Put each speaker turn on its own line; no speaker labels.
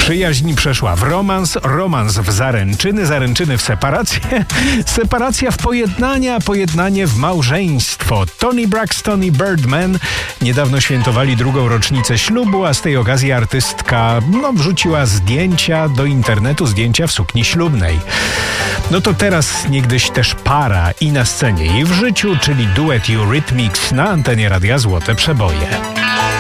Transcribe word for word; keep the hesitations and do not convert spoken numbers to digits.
Przyjaźń przeszła w romans, romans w zaręczyny, zaręczyny w separację, separacja w pojednanie, a pojednanie w małżeństwo. Toni Braxton i Birdman niedawno świętowali drugą rocznicę ślubu, a z tej okazji artystka no, wrzuciła zdjęcia do internetu, zdjęcia w sukni ślubnej. No to teraz niegdyś też para i na scenie i w życiu, czyli duet Eurythmics na antenie Radia Złote Przeboje.